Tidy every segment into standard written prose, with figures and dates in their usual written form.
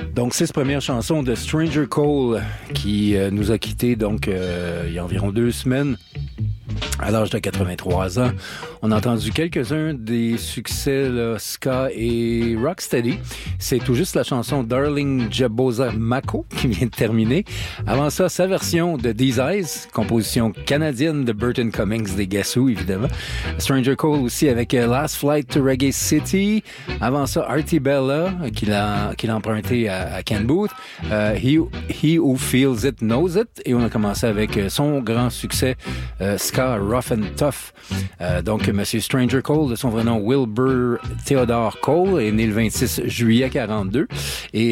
Donc, 6 premières chansons de Stranger Cole qui nous a quittés donc il y a environ 2 semaines. À l'âge de 83 ans, on a entendu quelques-uns des succès là, ska et rocksteady. C'est tout juste la chanson Darling Jabosa Mako qui vient de terminer. Avant ça, sa version de These Eyes, composition canadienne de Burton Cummings des Guess Who, évidemment. Stranger Cole aussi avec Last Flight to Reggae City. Avant ça, Artie Bella qu'il a emprunté à Ken Booth. He Who Feels It Knows It. Et on a commencé avec son grand succès ska Rough and Tough. Donc, Monsieur Stranger Cole, de son vrai nom Wilbur Theodore Cole, est né le 26 juillet 42. Et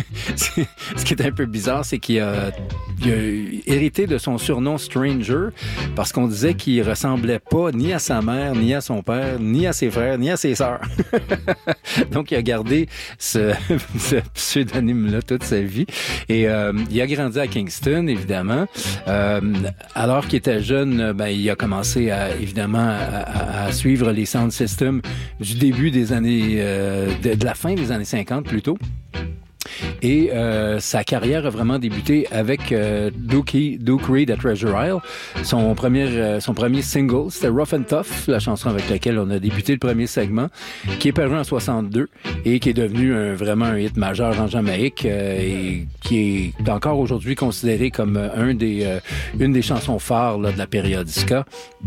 ce qui est un peu bizarre, c'est qu'il a hérité de son surnom Stranger parce qu'on disait qu'il ressemblait pas ni à sa mère, ni à son père, ni à ses frères, ni à ses sœurs. Donc, il a gardé ce pseudonyme-là toute sa vie. Et il a grandi à Kingston, évidemment. Alors qu'il était jeune, il a commencé à suivre les sound systems du début des années, de la fin des années 50 plutôt. Et sa carrière a vraiment débuté avec Duke Reid à Treasure Isle. Son premier single, c'était Rough and Tough, la chanson avec laquelle on a débuté le premier segment, qui est paru en 62 et qui est devenu vraiment un hit majeur en Jamaïque et qui est encore aujourd'hui considéré comme une des chansons phares là, de la période ska.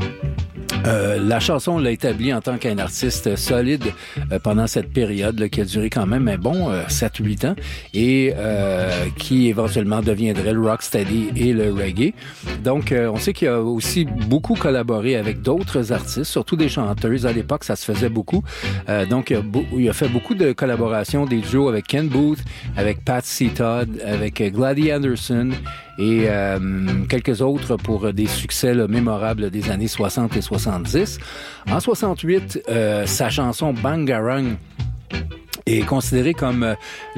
La chanson l'a établi en tant qu'un artiste solide pendant cette période là, qui a duré quand même 7-8 ans et qui éventuellement deviendrait le rocksteady et le reggae. Donc, on sait qu'il a aussi beaucoup collaboré avec d'autres artistes, surtout des chanteuses. À l'époque, ça se faisait beaucoup. Donc, il a fait beaucoup de collaborations, des duos avec Ken Booth, avec Patsy Todd, avec Gladys Anderson et quelques autres pour des succès là, mémorables des années 60 et 70. En 68, sa chanson Bangarang est considérée comme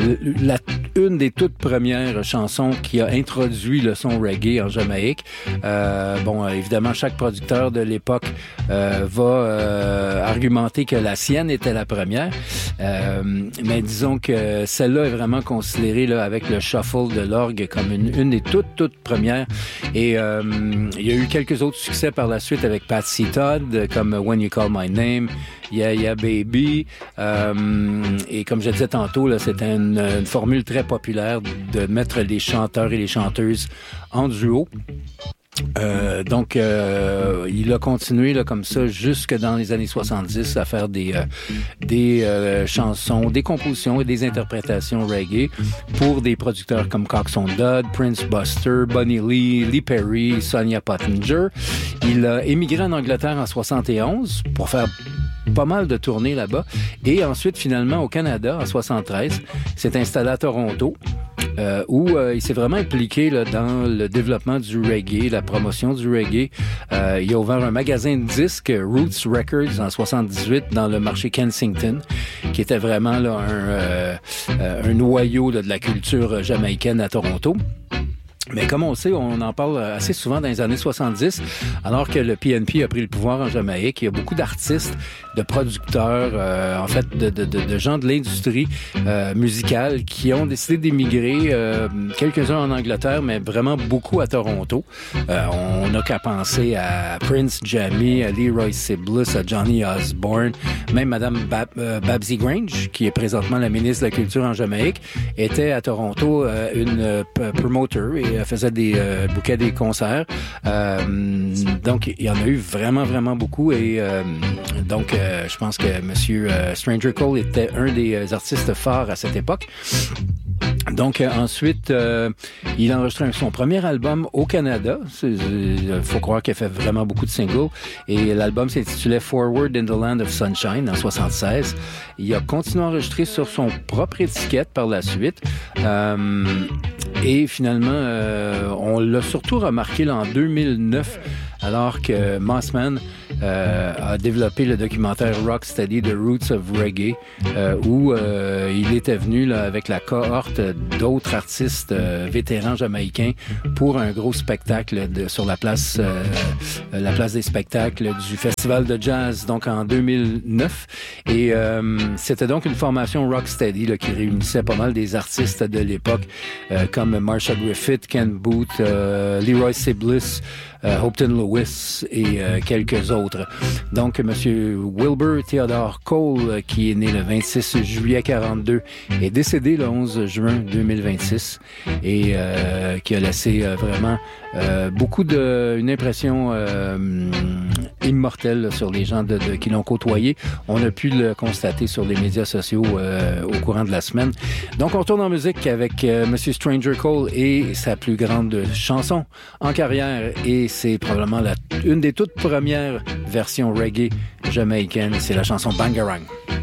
une des toutes premières chansons qui a introduit le son reggae en Jamaïque. Évidemment, chaque producteur de l'époque va argumenter que la sienne était la première. Mais disons que celle-là est vraiment considérée là, avec le shuffle de l'orgue comme une des toutes premières. Et il y a eu quelques autres succès par la suite avec Patsy Todd, comme When You Call My Name, Yeah Yeah Baby. Et comme je disais tantôt, là, c'était une formule très populaire de mettre les chanteurs et les chanteuses en duo. Donc, il a continué là, comme ça jusque dans les années 70 à faire des chansons, des compositions et des interprétations reggae pour des producteurs comme Coxsone Dodd, Prince Buster, Bunny Lee, Lee Perry, Sonia Pottinger. Il a émigré en Angleterre en 71 pour faire pas mal de tournées là-bas. Et ensuite, finalement, au Canada, en 73, s'est installé à Toronto, où il s'est vraiment impliqué là, dans le développement du reggae, la promotion du reggae. Il a ouvert un magasin de disques, Roots Records, en 78, dans le marché Kensington, qui était vraiment là, un noyau là, de la culture jamaïcaine à Toronto. Mais comme on le sait, on en parle assez souvent dans les années 70, alors que le PNP a pris le pouvoir en Jamaïque. Il y a beaucoup d'artistes, de producteurs, de gens de l'industrie musicale qui ont décidé d'émigrer, quelques-uns en Angleterre, mais vraiment beaucoup à Toronto. On n'a qu'à penser à Prince Jammy, à Leroy Sibbles, à Johnny Osborne, même Madame Babsy Grange, qui est présentement la ministre de la Culture en Jamaïque, était à Toronto une promoteur et faisait des bouquets des concerts. Donc, il y en a eu vraiment, vraiment beaucoup. Et donc, je pense que Monsieur Stranger Cole était un des artistes phares à cette époque. Donc, ensuite, il a enregistré son premier album au Canada. Il faut croire qu'il a fait vraiment beaucoup de singles. Et l'album s'intitulait Forward in the Land of Sunshine en 76. Il a continué à enregistrer sur son propre étiquette par la suite. Et finalement, on l'a surtout remarqué là, en 2009, alors que Mossman a développé le documentaire Rocksteady, The Roots of Reggae, où il était venu là, avec la cohorte d'autres artistes vétérans jamaïcains pour un gros spectacle sur la place des spectacles du Festival de Jazz, donc en 2009. Et c'était donc une formation Rocksteady là, qui réunissait pas mal des artistes de l'époque, comme Marsha Griffith, Ken Booth, Leroy Siblis, Hopton Lewis et quelques autres. Donc, Monsieur Wilbur Theodore Cole, qui est né le 26 juillet 42, est décédé le 11 juin 2026 et qui a laissé vraiment une impression immortelle sur les gens qui l'ont côtoyé. On a pu le constater sur les médias sociaux au courant de la semaine. Donc, on tourne en musique avec Monsieur Stranger Cole et sa plus grande chanson en carrière, et c'est probablement une des toutes premières versions reggae jamaïcaines. C'est la chanson Bangarang.